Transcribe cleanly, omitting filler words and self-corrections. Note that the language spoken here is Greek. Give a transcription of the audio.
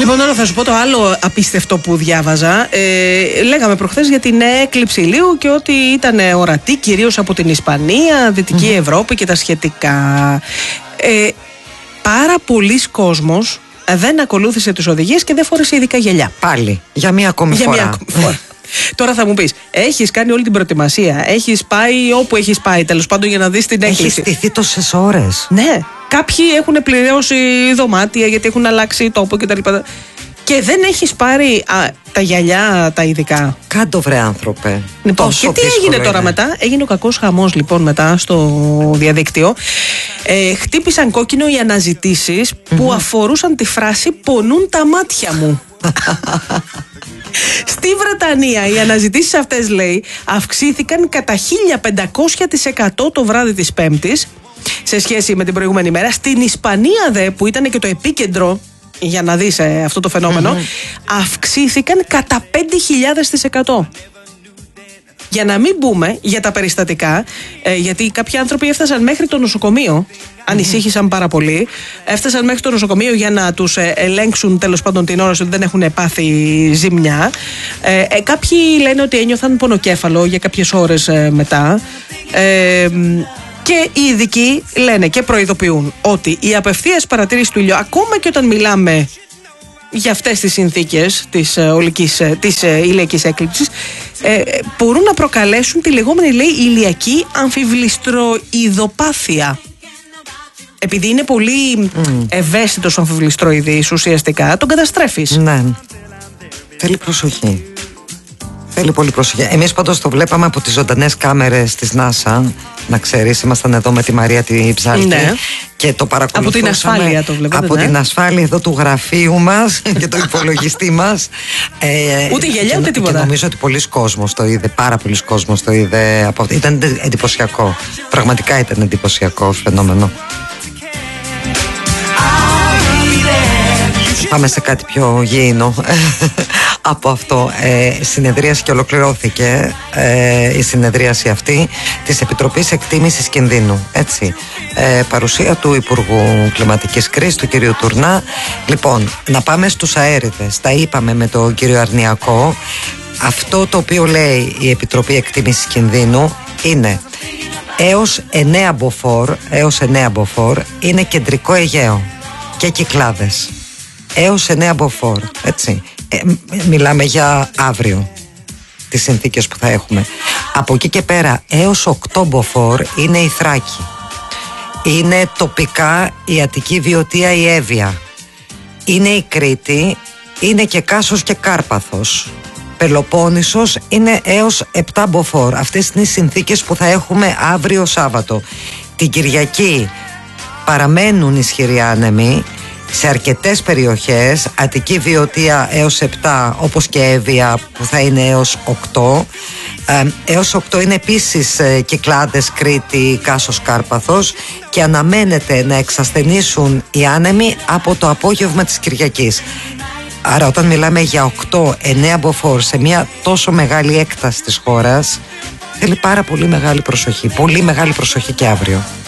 Λοιπόν, τώρα θα σου πω το άλλο απίστευτο που διάβαζα. Λέγαμε προχθές για την έκλειψη ηλίου και ότι ήταν ορατή κυρίως από την Ισπανία, Δυτική Ευρώπη και τα σχετικά. Πάρα πολλοί κόσμος δεν ακολούθησε τις οδηγίες και δεν φόρεσε ειδικά γυαλιά. Πάλι, για μία ακόμη φορά. Τώρα θα μου πεις, έχεις κάνει όλη την προετοιμασία, έχεις πάει όπου έχεις πάει, τέλος πάντων, για να δεις την έκκληση. Έχεις στηθεί τόσες ώρες. Ναι. Κάποιοι έχουν πληρώσει δωμάτια γιατί έχουν αλλάξει τόπο κτλ. Και δεν έχεις πάρει τα γυαλιά τα ειδικά. Κάντο βρε άνθρωπε. Λοιπόν, και τι έγινε τώρα μετά? Έγινε ο κακός χαμός λοιπόν μετά στο διαδίκτυο. Χτύπησαν κόκκινο οι αναζητήσεις που αφορούσαν τη φράση «πονούν τα μάτια μου». Στη Βρετανία οι αναζητήσεις αυτές, λέει, αυξήθηκαν κατά 1500% το βράδυ της Πέμπτης σε σχέση με την προηγούμενη μέρα. Στην Ισπανία δε, που ήταν και το επίκεντρο για να δεις αυτό το φαινόμενο, αυξήθηκαν κατά 5.000%. Για να μην πούμε για τα περιστατικά, γιατί κάποιοι άνθρωποι έφτασαν μέχρι το νοσοκομείο, ανησύχησαν πάρα πολύ, έφτασαν μέχρι το νοσοκομείο για να τους ελέγξουν τέλος πάντων την ώρα ότι δεν έχουν πάθει ζημιά. Κάποιοι λένε ότι ένιωθαν πονοκέφαλο για κάποιες ώρες μετά. Και οι ειδικοί λένε και προειδοποιούν ότι η απευθείας παρατήρηση του ήλιου, ακόμα και όταν μιλάμε για αυτές τις συνθήκες της ηλιακής έκλειψης, μπορούν να προκαλέσουν τη λεγόμενη, λέει, ηλιακή αμφιβληστροειδοπάθεια. Επειδή είναι πολύ ευαίσθητος ο αμφιβληστροειδής, ουσιαστικά τον καταστρέφεις. Ναι. Θέλει προσοχή. Θέλει πολύ προσοχή. Εμείς πάντως το βλέπαμε από τις ζωντανές κάμερες της NASA. Να ξέρεις, ήμασταν εδώ με τη Μαρία τη Ψάλτη, ναι, και το παρακολουθούσαμε. Από την ασφάλεια το βλέπετε. Από την ασφάλεια εδώ του γραφείου μας και το υπολογιστή μας. Ούτε γυαλιά ούτε τίποτα. Και νομίζω ότι πολλοί κόσμος το είδε, πάρα πολλοί κόσμος το είδε. Ήταν εντυπωσιακό. Πραγματικά ήταν εντυπωσιακό φαινόμενο. Πάμε σε κάτι πιο γήινο από αυτό. Συνεδρίαση και ολοκληρώθηκε η συνεδρίαση αυτή της Επιτροπής Εκτίμησης Κινδύνου. Έτσι. Παρουσία του Υπουργού Κλιματικής Κρίσης, του κ. Τουρνά. Λοιπόν, να πάμε στους αέριδες. Τα είπαμε με τον κύριο Αρνιακό. Αυτό το οποίο λέει η Επιτροπή Εκτίμησης Κινδύνου είναι έως 9 μποφόρ είναι κεντρικό Αιγαίο και Κυκλάδες. Έως 9 μποφόρ, έτσι. Μιλάμε για αύριο, τις συνθήκες που θα έχουμε. Από εκεί και πέρα έως 8 μποφόρ είναι η Θράκη. Είναι τοπικά η Αττική Βιωτία, η Εύβοια. Είναι η Κρήτη, είναι και Κάσος και Κάρπαθος. Πελοπόννησος είναι έως 7 μποφόρ. Αυτές είναι οι συνθήκες που θα έχουμε αύριο Σάββατο. Την Κυριακή παραμένουν ισχυροί άνεμοι σε αρκετές περιοχές, Αττική Βιωτία έως 7, όπως και Εύβοια που θα είναι έως 8. Έως 8 είναι επίσης Κυκλάδες, Κρήτη, Κάσος, Κάρπαθος, και αναμένεται να εξασθενήσουν οι άνεμοι από το απόγευμα της Κυριακής. Άρα όταν μιλάμε για 8-9 μποφόρ σε μια τόσο μεγάλη έκταση της χώρας, θέλει πάρα πολύ μεγάλη προσοχή. Πολύ μεγάλη προσοχή και αύριο.